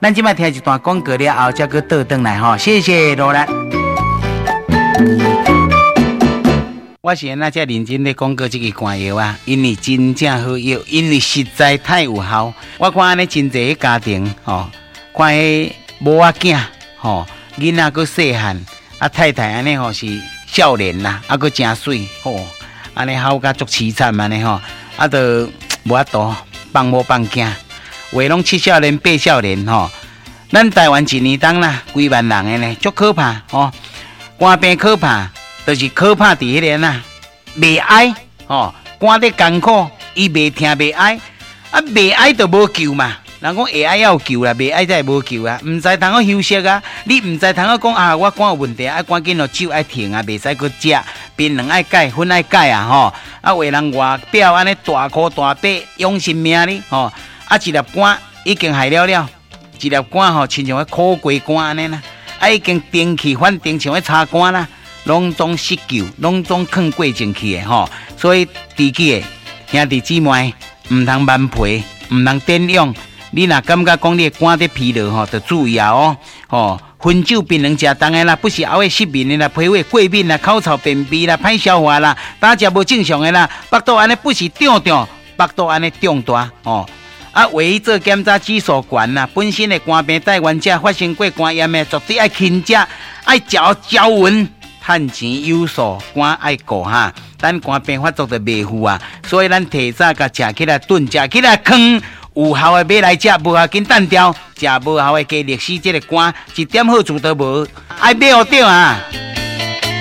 咱即摆听一段广告了后，再去倒转来吼。谢谢罗兰。我是那遮认真咧广告这个肝药啊，因为真正好药，因为实在太有效。我看安尼真侪家庭吼，看迄某仔囝吼，囡仔佫细汉，啊太太安尼吼是少年啦，啊佫真水吼，安尼好甲足凄惨安尼吼，啊都无法度放某放囝，话拢7少年8少年吼。咱台湾一年当啦，几万人的呢，足可怕吼。肝病可怕。就是可怕伫迄个啊，袂哀吼，肝得艰苦，伊袂听袂哀，啊袂哀就无救嘛。人讲会哀要有救啦，袂哀才会无救啊。毋知通去休息啊，你毋知通去讲啊，我肝有问题，爱赶紧咯酒爱停啊，袂使去食，槟榔爱戒，薰爱戒啊吼。啊，为人外表安尼大箍大背，养性命哩吼。啊，一粒肝已经害了，一粒肝吼，亲像迄苦瓜肝安尼啦，啊已经定去反定像迄插肝啦。拢总失救，拢总放过进去的吼，所以自己的兄弟姊妹唔通慢皮，唔通点用。你若感觉讲你的肝在疲劳吼，就注意啊哦吼。薰酒槟榔食重的啦，不是熬的失眠的啦，脾胃过敏啦，口臭便秘啦，歹消化啦，胆食无正常的啦，腹肚安尼不是胀，腹肚安尼胀大哦。啊，唯一做检查指数悬啦，本身的肝病带原者发生过肝炎的，绝对爱轻食，爱嚼匀。趁钱有数，肝爱顾哈。咱肝病发作就袂赴啊，所以咱提早甲食起来炖，食起来糠，有效的买来食，无效紧单调，食无效的加历史这个肝一点好处都无，爱买好着啊。